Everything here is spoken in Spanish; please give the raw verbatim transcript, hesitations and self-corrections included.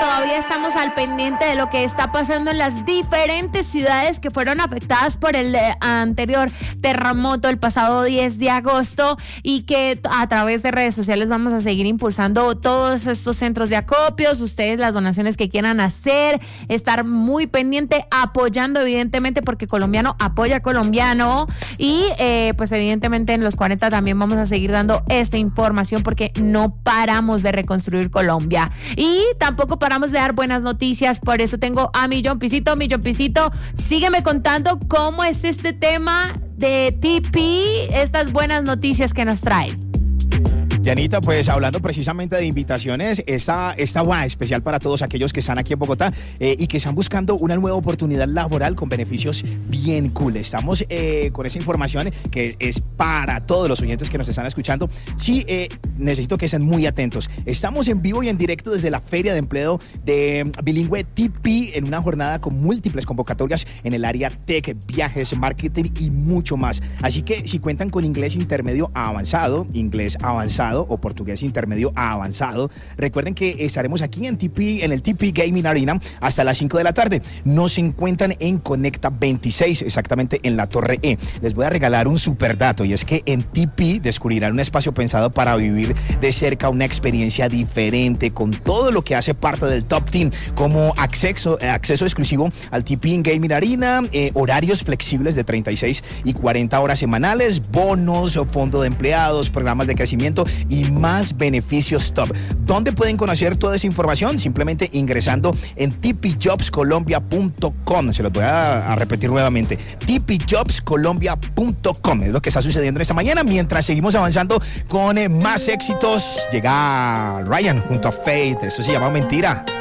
todavía estamos al pendiente de lo que está pasando en las diferentes ciudades que fueron afectadas por el eh, anterior terremoto el pasado diez de agosto, y que a través de redes sociales vamos a seguir impulsando todos estos centros de acopios. Ustedes, las donaciones que quieran hacer, estar muy pendiente, apoyando evidentemente, porque colombiano apoya a colombiano. Y eh, pues evidentemente en los cuarenta también vamos a seguir dando esta información, porque no paramos de reconstruir Colombia y tampoco paramos de dar buenas noticias. Por eso tengo a mi John Pisito. Mi John Pisito, sígueme contando cómo es este tema de T P, estas buenas noticias que nos trae. Dianita, pues hablando precisamente de invitaciones, esta, esta va especial para todos aquellos que están aquí en Bogotá eh, y que están buscando una nueva oportunidad laboral con beneficios bien cool. Estamos eh, con esa información que es para todos los oyentes que nos están escuchando. Sí, eh, necesito que estén muy atentos. Estamos en vivo y en directo desde la Feria de Empleo de Bilingüe T P, en una jornada con múltiples convocatorias en el área tech, viajes, marketing y mucho más. Así que si cuentan con inglés intermedio a avanzado, inglés avanzado o portugués intermedio a avanzado, recuerden que estaremos aquí en T P, en el T P Gaming Arena hasta las cinco de la tarde. Nos encuentran en Conecta veintiséis, exactamente en la Torre E. Les voy a regalar un super dato, y es que en T P descubrirán un espacio pensado para vivir de cerca una experiencia diferente, con todo lo que hace parte del Top Team, como acceso, acceso exclusivo al T P Gaming Arena, eh, horarios flexibles de treinta y seis y cuarenta horas semanales, bonos, fondo de empleados, programas de crecimiento y más beneficios top. ¿Dónde pueden conocer toda esa información? Simplemente ingresando en t p jobs colombia punto com. Se los voy a, a repetir nuevamente. t p jobs colombia punto com es lo que está sucediendo esta mañana. Mientras seguimos avanzando con eh, más éxitos, llega Ryan junto a Faith. Eso se llama Mentira.